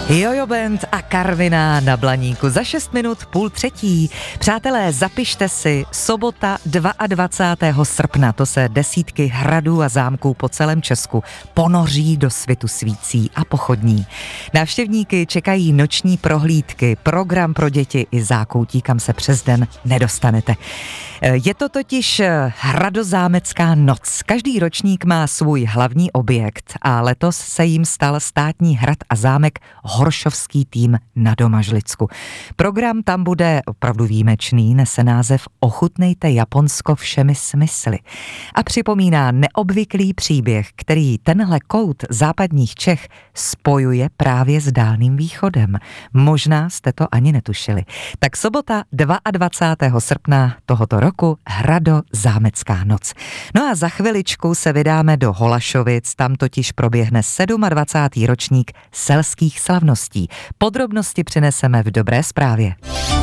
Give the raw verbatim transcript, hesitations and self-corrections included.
Jojo Band a Karviná na Blaníku za šest minut půl třetí. Přátelé, zapište si, sobota dvacátého druhého srpna, to se desítky hradů a zámků po celém Česku ponoří do svitu svící a pochodní. Návštěvníky čekají noční prohlídky, program pro děti i zákoutí, kam se přes den nedostanete. Je to totiž Hradozámecká noc. Každý ročník má svůj hlavní objekt a letos se jim stal státní hrad a zámek Horšovský tým na Domažlicku. Program tam bude opravdu výjimečný, nese název Ochutnejte Japonsko všemi smysly a připomíná neobvyklý příběh, který tenhle kout západních Čech spojuje právě s Dálným východem. Možná jste to ani netušili. Tak sobota dvacátého druhého srpna tohoto roku Hradozámecká noc. No a za chviličku se vydáme do Holašovic, tam totiž proběhne dvacátý sedmý ročník selských slavností. Podrobnosti přineseme v dobré zprávě.